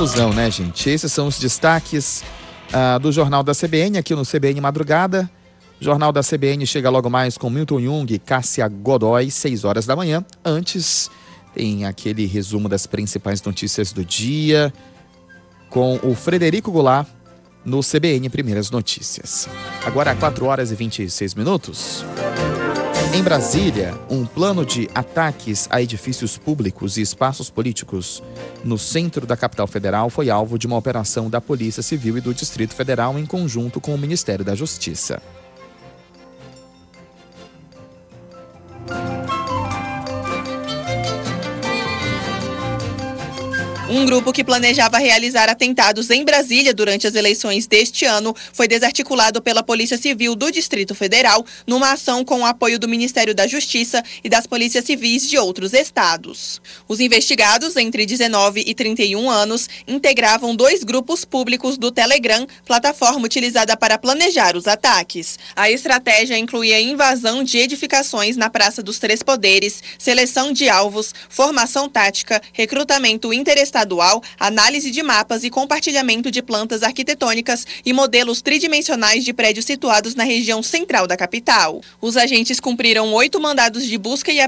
confusão, né, gente? Esses são os destaques do Jornal da CBN, aqui no CBN Madrugada. O Jornal da CBN chega logo mais com Milton Jung e Cássia Godoy, 6 horas da manhã. Antes, tem aquele resumo das principais notícias do dia, com o Frederico Goulart, no CBN Primeiras Notícias. Agora, 4 horas e 26 minutos. Em Brasília, um plano de ataques a edifícios públicos e espaços políticos no centro da capital federal foi alvo de uma operação da Polícia Civil e do Distrito Federal em conjunto com o Ministério da Justiça. Um grupo que planejava realizar atentados em Brasília durante as eleições deste ano foi desarticulado pela Polícia Civil do Distrito Federal numa ação com o apoio do Ministério da Justiça e das polícias civis de outros estados. Os investigados, entre 19 e 31 anos, integravam 2 grupos públicos do Telegram, plataforma utilizada para planejar os ataques. A estratégia incluía invasão de edificações na Praça dos Três Poderes, seleção de alvos, formação tática, recrutamento interestadual, análise de mapas e compartilhamento de plantas arquitetônicas e modelos tridimensionais de prédios situados na região central da capital. Os agentes cumpriram 8 mandados de busca e